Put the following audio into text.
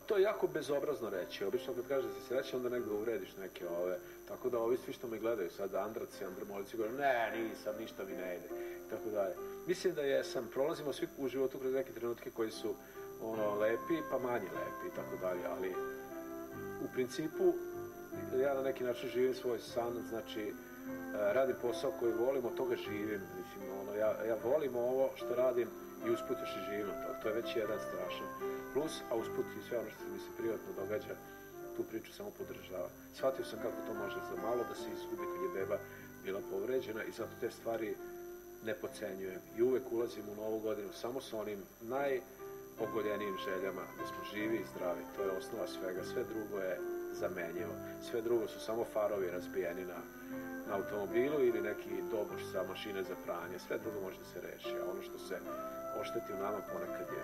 To je jako bezobrazno reći. Obično kad kažeš da si srećan, onda negdje uvrediš neke ove. Tako da ovi svi što me gledaju sad, andraci, andromolici, govore, ne, nisam, ništa mi ne ide. I tako dalje. Mislim da jesam. Prolazimo svi u životu kroz neke trenutke koji su lepi, pa manje lepi i tako dalje. Ali u principu ja na neki način živim svoj san, znači radim posao koji volim, od toga živim. Mislim, ja volim ovo što radim i usput još i živim. To je već jedan strašan plus, a usput i sve ono što mi se privatno događa, tu priču samo podržava. Shvatio sam kako to može za malo da se izgubi kad je beba bila povređena i zato te stvari ne podcenjujem. I uvek ulazim u novu godinu samo sa onim najogoljenijim željama da smo živi i zdravi. To je osnova svega, sve drugo je zamenjivo. Sve drugo su samo farovi razbijeni na automobilu ili neki doboš za mašine za pranje. Sve drugo može da se reši, a ono što se ošteti u nama ponekad je